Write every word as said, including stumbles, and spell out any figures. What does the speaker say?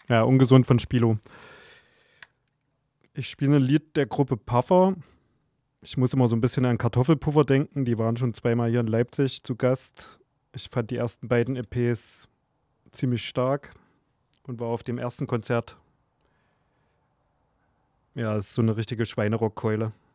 Ja, ungesund von Spilo. Ich spiele ein Lied der Gruppe Puffer. Ich muss immer so ein bisschen an Kartoffelpuffer denken. Die waren schon zweimal hier in Leipzig zu Gast. Ich fand die ersten beiden E Ps ziemlich stark und war auf dem ersten Konzert. Ja, es ist so eine richtige Schweinerockkeule.